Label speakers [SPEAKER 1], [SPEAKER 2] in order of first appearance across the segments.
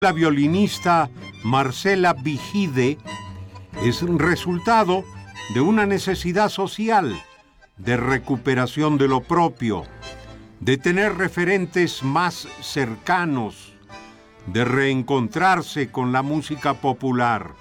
[SPEAKER 1] La violinista Marcela Vigide es resultado de una necesidad social de recuperación de lo propio, de tener referentes más cercanos, de reencontrarse con la música popular.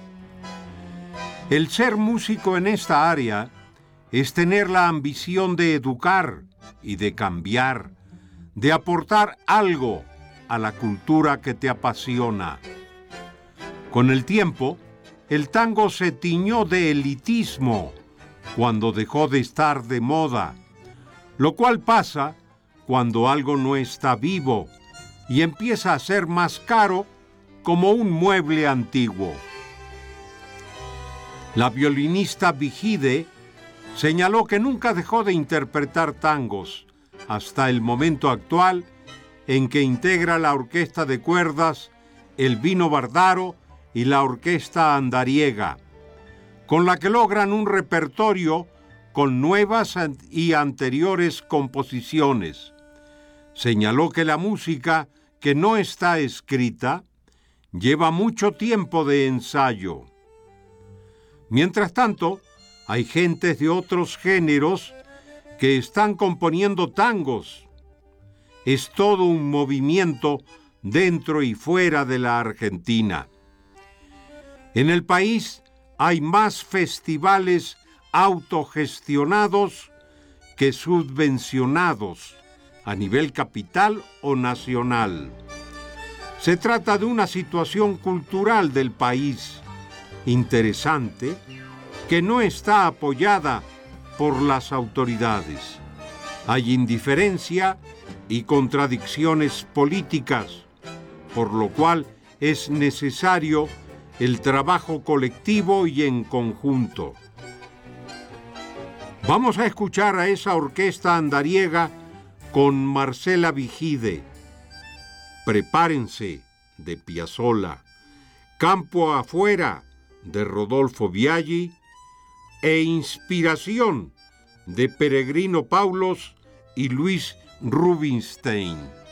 [SPEAKER 1] El ser músico en esta área es tener la ambición de educar y de cambiar, de aportar algo a la cultura que te apasiona. Con el tiempo, el tango se tiñó de elitismo cuando dejó de estar de moda, lo cual pasa cuando algo no está vivo y empieza a ser más caro como un mueble antiguo. La violinista Vigide señaló que nunca dejó de interpretar tangos hasta el momento actual en que integra la orquesta de cuerdas El Vino Vardaro y la orquesta andariega, con la que logran un repertorio con nuevas y anteriores composiciones. Señaló que la música que no está escrita lleva mucho tiempo de ensayo. Mientras tanto, hay gentes de otros géneros que están componiendo tangos. Es todo un movimiento dentro y fuera de la Argentina. En el país hay más festivales autogestionados que subvencionados a nivel capital o nacional. Se trata de una situación cultural del país interesante que no está apoyada por las autoridades. Hay indiferencia y contradicciones políticas, por lo cual es necesario el trabajo colectivo y en conjunto. Vamos a escuchar a esa orquesta andariega con Marcela Vigide. Prepárense, de Piazzolla, Campo Afuera, de Rodolfo Biaggi, e Inspiración, de Peregrino Paulos y Luis Rubinstein.